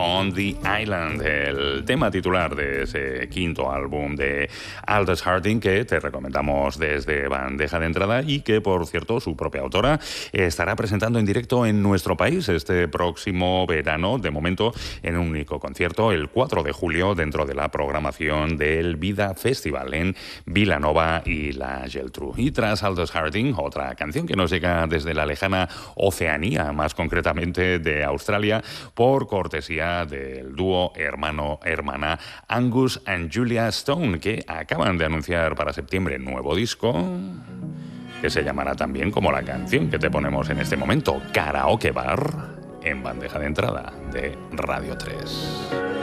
On the Island, el tema titular de ese quinto álbum de Aldous Harding que te recomendamos desde bandeja de entrada y que, por cierto, su propia autora estará presentando en directo en nuestro país este próximo verano, de momento en un único concierto, el 4 de julio, dentro de la programación del Vida Festival en Vilanova y la Geltrú. Y tras Aldous Harding, otra canción que nos llega desde la lejana Oceanía, más concretamente de Australia, por cortesía del dúo hermana Angus and Julia Stone, que acaban de anunciar para septiembre nuevo disco, que se llamará también como la canción que te ponemos en este momento, Karaoke Bar, en bandeja de entrada de Radio 3.